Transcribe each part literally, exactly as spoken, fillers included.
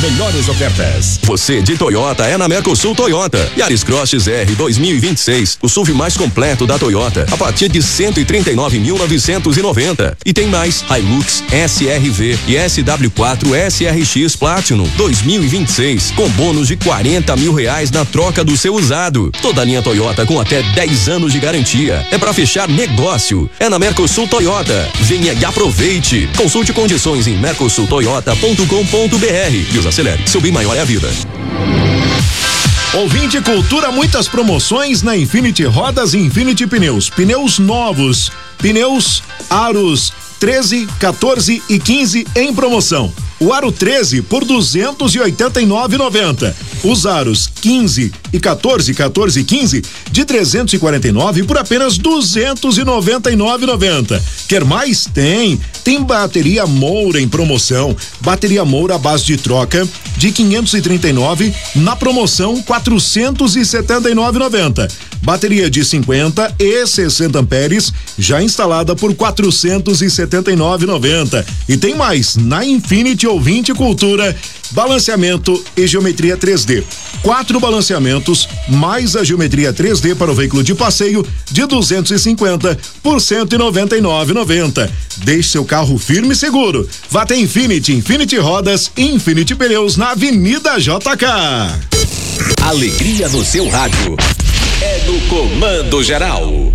melhores ofertas. Você de Toyota é na Mercosul Toyota. Yaris Cross X R dois mil e vinte e seis, o S U V mais completo da Toyota, a partir de cento e trinta e nove mil novecentos e noventa. E tem mais Hilux, S R V e S W quatro S R X Platinum dois mil e vinte e seis, com bônus de quarenta mil reais na troca do seu usado. Toda a linha Toyota com até dez anos de garantia. É para fechar negócio. É na Mercosul Toyota. Venha e aproveite. Consulte condições em mercosul toyota ponto com ponto br. E os acelere. Seu bem maior é a vida. Ouvinte Cultura, muitas promoções na Infinity Rodas e Infinity Pneus. Pneus novos, pneus aros treze, quatorze e quinze em promoção. O aro treze por duzentos e oitenta e nove reais e noventa centavos. Os aros quinze e quatorze, quatorze e quinze de trezentos e quarenta e nove por apenas duzentos e noventa e nove reais e noventa centavos. Quer mais? Tem. Tem bateria Moura em promoção. Bateria Moura à base de troca de quinhentos e trinta e nove na promoção quatrocentos e setenta e nove reais e noventa centavos. Bateria de cinquenta e sessenta amperes já instalada por quatrocentos e setenta e nove reais e noventa centavos. E tem mais. Na Infinity Ouvinte Cultura, balanceamento e geometria três D. Quatro balanceamentos mais a geometria três D para o veículo de passeio de duzentos e cinquenta por cento e noventa e nove reais e noventa centavos. Deixe seu carro firme e seguro. Vá até Infinity, Infinity Rodas e Infinity Pneus na Avenida J K. Alegria no seu rádio. É no Comando Geral.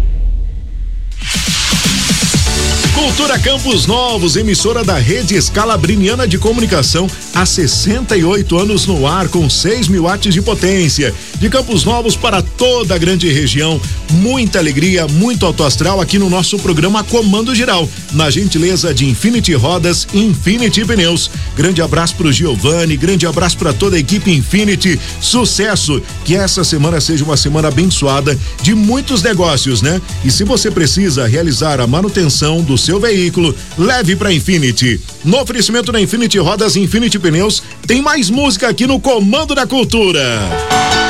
Cultura Campos Novos, emissora da Rede Escalabriniana de Comunicação, há sessenta e oito anos no ar, com seis mil watts de potência. De Campos Novos para toda a grande região, muita alegria, muito alto astral aqui no nosso programa Comando Geral, na gentileza de Infinity Rodas e Infinity Pneus. Grande abraço pro Giovanni, grande abraço para toda a equipe Infinity, sucesso, que essa semana seja uma semana abençoada de muitos negócios, né? E se você precisa realizar a manutenção do seu veículo, leve para Infinity. No oferecimento da Infinity Rodas e Infinity Pneus, tem mais música aqui no Comando da Cultura.